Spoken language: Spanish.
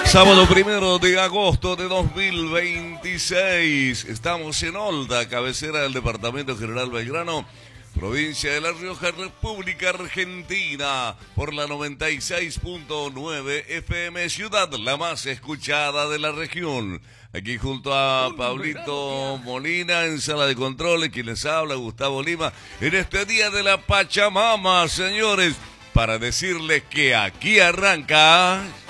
Sábado 1 de agosto de 2026. Estamos en Olda, cabecera del departamento General Belgrano, provincia de La Rioja, República Argentina, por la 96.9 FM Ciudad, la más escuchada de la región. Aquí junto a Pablito Molina en sala de controles, quien les habla, Gustavo Lima, en este día de la Pachamama, señores, para decirles que aquí arranca